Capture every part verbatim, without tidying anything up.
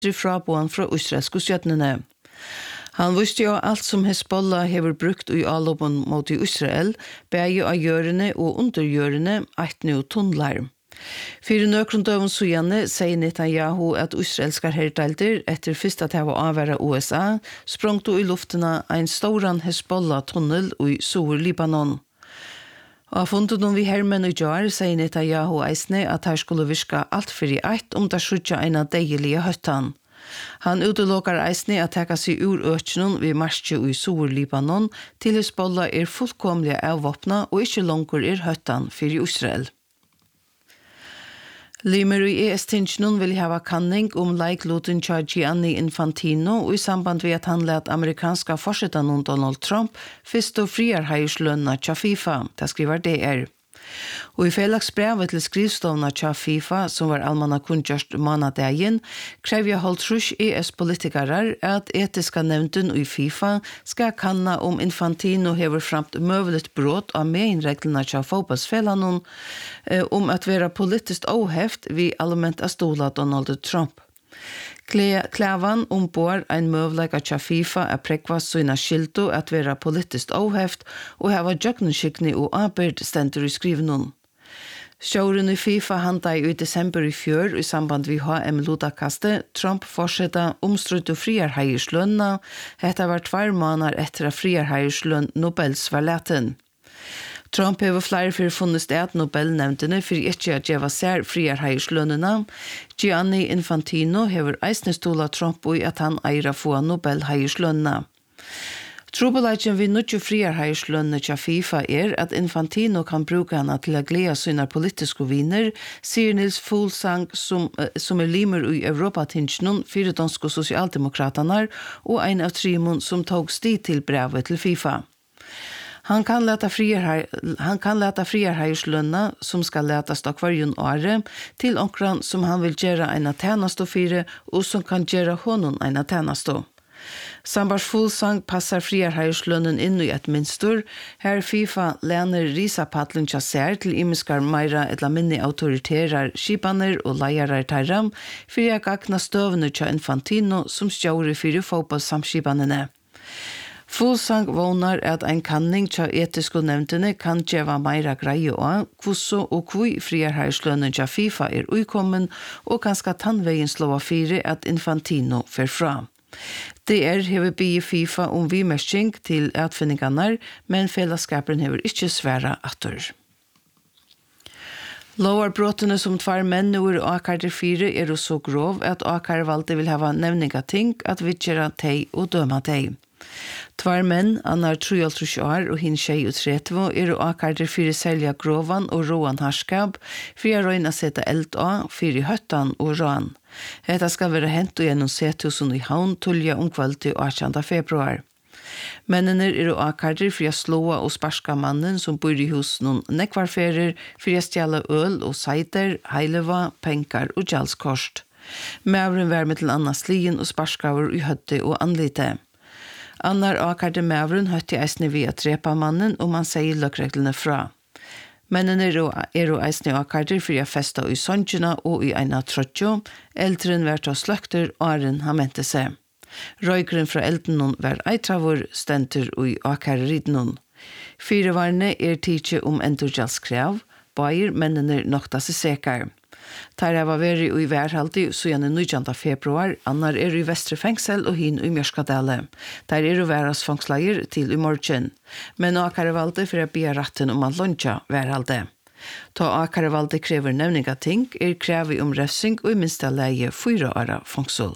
fraboan fra israelske skjøttene. Han visste jo alt som Hezbollah hever brukt i allopen mot Israel, begge av gjørende og undergjørende eitne og tunnlar. Fyrir nøkron døven sujane sier Netanyahu at israelskar herrdelder etter fyrst at det var avværa U S A sprangto i luftena ein storan Hezbollah-tunnel i Sur-Libanon. Og fundet om vi hermen i jar sier Netanyahu eisne at her skulle virka alt fyrir eit om det skjutja eina deilige høttan. Han utelokkar eisne at teka seg ur økjennom ved marsje i Sur-Libanon til Hezbollah er fullkomlig avvåpna og ikkje langkur er høttan fyrir Israel. Limer i E S-tingsjonen vil hava kanning om leikloten til Gianni Infantino og i samband med at han let amerikanska forsetan Donald Trump fyrst og friar heislønna til FIFA, det skriver D R. Og i felagsbrevet til skrivstovna til FIFA, som var almanna kunngjørst månadagen, krev jeg holdt trus E S-politikarer at etiska nevnden i FIFA skal kanna om Infantino hever framt møveligt brot av meinreglene til fotballsfelanon eh, om at være politiskt oheft vi allmänt av stola Donald Trump. Klævan ombord ein møvleika til FIFA er prekvast sina skilto at være politiskt oheft og hava jøgnenskikni og arbeid stendur i skrivenon. Sjåren i FIFA handa i desember i fjør i samband vi H M-lodakaste Trump forsetta omstrutt og friarheierslønna, hetta var tvær måneder etter at friarheierslønn Nobels var leten. Trump hever flere for funnet at Nobel-nevntene for ikke at gjeva sær friarheierslønnene. Gianni Infantino hever eisne stola Trump i at han eira få Nobel-heierslønnene. Trobelagen vi nødje friarheierslønnene til FIFA er at Infantino kan bruke henne til å glede sine politiske viner, sier Nils Fuglsang som, som er limer i Europatingsjonen for danske sosialdemokraterne og en av trimon som tog sti til brevet til FIFA. Han kan leta friar han kan leta friarheierslønna som skal letas av kvarjon åre til onkran som han vil gjøre en tjeneste fire og som kan gjøre honom en tjeneste. Sambars Fuglsang passar friarheierslønnen inn i et minstur, her FIFA lener risapatlen til sær til imiskar meira etla minni autoriterar skipaner og leiarar tarram, for jeg gagna støvene til Infantino som stjåre fyrir fotballsamskipanene. Fuglsang vånar at ein kanning til etiske nevntene kan gjeva meira greie av hvordan og hvor friarheierslønnen til FIFA er uikommen og kanskje tannvegen slå av fire at Infantino fer fra. Det er hever bygge FIFA om vimersking til utfinningarna, men fellesskapen hever ikke sværa atter. Lovarbrotene som tvær menn og akar fire er så grov at akar valgte vil hava nevninga ting at vi gjør teg og døma teg. Tvær menn, annar treogtrýss år og hinn tjúgu er og akar fyrir selja grovan og roan harskap, fyrir å røyna seta eld av, fyrir høttan og råan. Hetta skal være hent og gjennom sethusen i havn tullja omkvalt og åttjande februar. Mennene er og akar fyrir å slåa og sparska mannen som bor i hus noen nekvarferer, fyrir å stjala øl og seider, heileva, penkar og gjalskost. Mævren var med til anna slien og sparskaver i høtte og anlite. Annar akarte mævren høtti eisne vi at drepa mannen og man sier løkreglene fra. Mennene er og eisne akarte for å festa i songjena og i eina trotjo, eldren var til sløkter og åren han mente seg. Røykeren fra elden var eitravur, stenter og i akare ridden. Firevarene er tidsi om endurgjalskrev, bair mennene nokta seg sekar. Tar var veri i værhaldi så gjerne nitjande februar, annar er i Vestre fengsel og hin i Mjørskadale. Der er væras fangslager til i morgen. Men akare valde for å bia ratten om at luncha værhaldi. Ta akare valde krever nevninga ting, er krevi om ressing og i minsta leie fyra åra fangsel.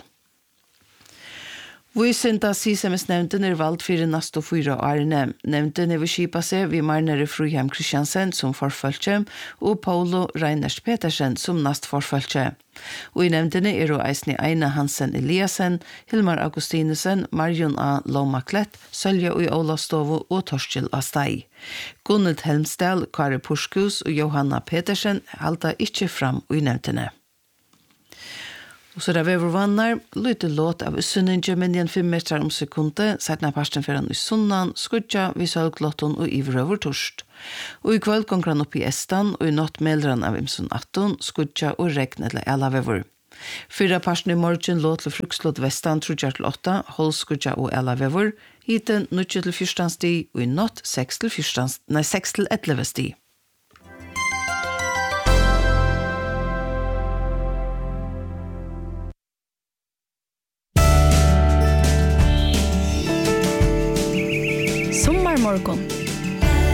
Vi synda Sisemes-nevnden er valgt for neste fyra årene. Nevnden er vi skipa seg vi Marnere Fruheim Kristiansen som forfølgje og Paulo Reiners Petersen som nast forfølgje. Og i nevndene er og eisne Eina Hansen Eliasen, Hilmar Augustinesen, Marion A. Lomaklett, Sølja og Olastovo og Torskjell Astei. Gunnet Helmsdal, Kari Purskus og Johanna Petersen halda ikkje fram i nevndene. Og så er vi vannar, lytte låt av Sunninge minjen fem meter om sekundet, setna parsten foran i sunnan, skudja, vi sølglåtten og iver over torst. Og i kveld gonger han opp i Estan, og i natt melder han av imsun atten, skudja og regn eller elavever. Fyra parten i morgen låt til frukslåt vestan trudjar til åtta, Holskudja og Elavevor, hiten nutje til fyrstan sti, og i natt seks til fyrstan, nei seks til elleve sti. Sommarmorgon